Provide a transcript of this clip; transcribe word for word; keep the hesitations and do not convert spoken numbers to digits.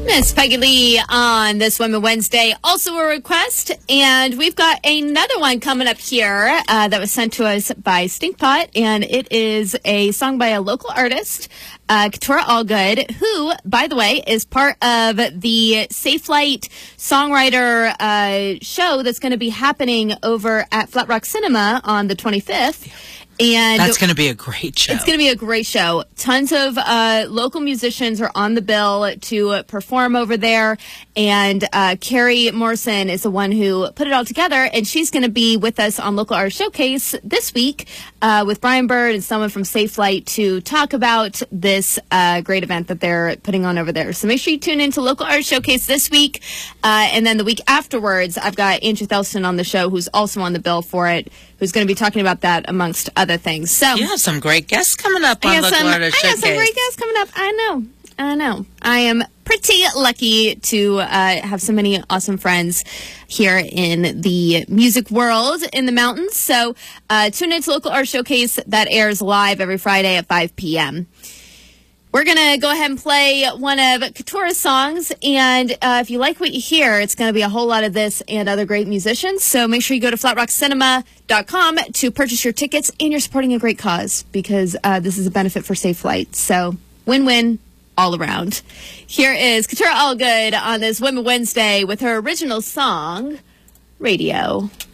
Miss Peggy Lee on this Women Wednesday. Also a request, and we've got another one coming up here uh, that was sent to us by Stinkpot, and it is a song by a local artist, uh, Katora Allgood, who, by the way, is part of the Safe Flight songwriter uh, show that's going to be happening over at Flat Rock Cinema on the twenty-fifth. And that's going to be a great show. It's going to be a great show. Tons of uh, local musicians are on the bill to perform over there. And uh, Carrie Morrison is the one who put it all together. And she's going to be with us on Local Art Showcase this week uh, with Brian Bird and someone from Safe Flight to talk about this uh, great event that they're putting on over there. So make sure you tune into Local Art Showcase this week. Uh, and then the week afterwards, I've got Andrew Thelston on the show, who's also on the bill for it, who's going to be talking about that amongst other things. So you have some great guests coming up on Local Art Showcase. I have some great guests coming up. I know. I know. I am pretty lucky to uh, have so many awesome friends here in the music world in the mountains. So uh, tune into Local Art Showcase. That airs live every Friday at five p.m. We're going to go ahead and play one of Katora's songs, and uh, if you like what you hear, it's going to be a whole lot of this and other great musicians. So make sure you go to flat rock cinema dot com to purchase your tickets, and you're supporting a great cause, because uh, this is a benefit for Safe Flight. So win-win all around. Here is Katora Allgood on this Women Wednesday with her original song, Radio.